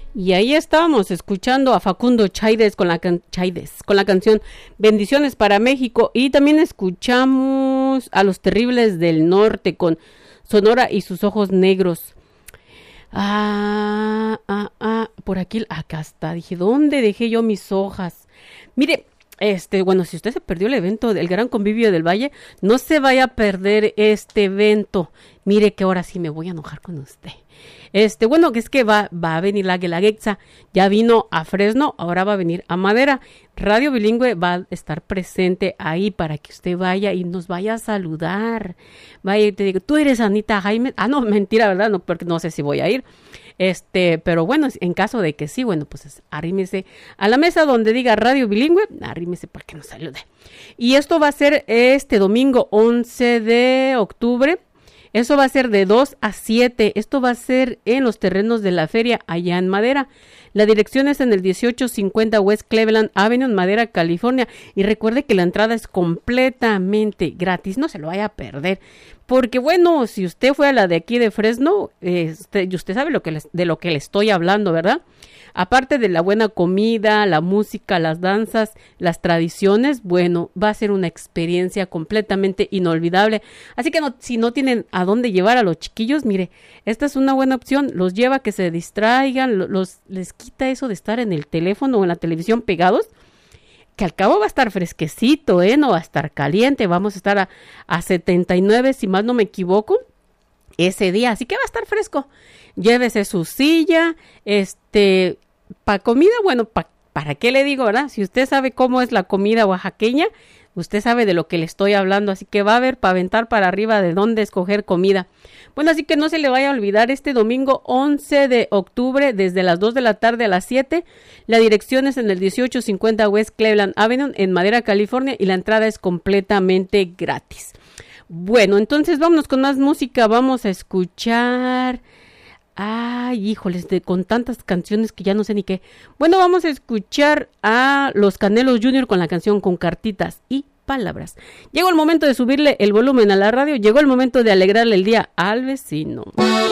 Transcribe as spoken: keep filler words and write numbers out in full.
Y ahí estábamos escuchando a Facundo Chaides con la, can- Chaides, con la canción Bendiciones para México. Y también escuchamos a Los Terribles del Norte con Sonora y sus ojos negros. Ah, ah, ah, por aquí, acá está. Dije, ¿dónde dejé yo mis hojas? Mire, este, bueno, si usted se perdió el evento del Gran Convivio del Valle, no se vaya a perder este evento. Mire que ahora sí me voy a enojar con usted. Este, bueno, que es que va, va a venir la Guelaguetza, ya vino a Fresno, ahora va a venir a Madera. Radio Bilingüe va a estar presente ahí para que usted vaya y nos vaya a saludar. Vaya y te digo, tú eres Anita Jaime. Ah, no, mentira, ¿verdad? No, porque no sé si voy a ir. Este, pero bueno, en caso de que sí, bueno, pues arrímese a la mesa donde diga Radio Bilingüe, arrímese para que nos salude. Y esto va a ser este domingo once de octubre. Eso va a ser de dos a siete. Esto va a ser en los terrenos de la feria allá en Madera. La dirección es en el dieciocho cincuenta West Cleveland Avenue en Madera, California. Y recuerde que la entrada es completamente gratis. No se lo vaya a perder. Porque bueno, si usted fue a la de aquí de Fresno, eh, usted, usted sabe lo que les, de lo que le estoy hablando, ¿verdad? Aparte de la buena comida, la música, las danzas, las tradiciones, bueno, va a ser una experiencia completamente inolvidable. Así que no, si no tienen a dónde llevar a los chiquillos, mire, esta es una buena opción. Los lleva a que se distraigan, los, les quita eso de estar en el teléfono o en la televisión pegados, que al cabo va a estar fresquecito, ¿eh? No va a estar caliente. Vamos a estar a, a setenta y nueve, si más no me equivoco, ese día. Así que va a estar fresco. Llévese su silla, este, para comida, bueno, pa, ¿para qué le digo, verdad? Si usted sabe cómo es la comida oaxaqueña, usted sabe de lo que le estoy hablando, así que va a haber para aventar para arriba de dónde escoger comida. Bueno, así que no se le vaya a olvidar este domingo once de octubre, desde las dos de la tarde a las siete. La dirección es en el dieciocho cincuenta West Cleveland Avenue en Madera, California, y la entrada es completamente gratis. Bueno, entonces vámonos con más música, vamos a escuchar... Ay, híjoles, de, con tantas canciones que ya no sé ni qué. Bueno, vamos a escuchar a Los Canelos junior con la canción Con Cartitas y Palabras. Llegó el momento de subirle el volumen a la radio, llegó el momento de alegrarle el día al vecino.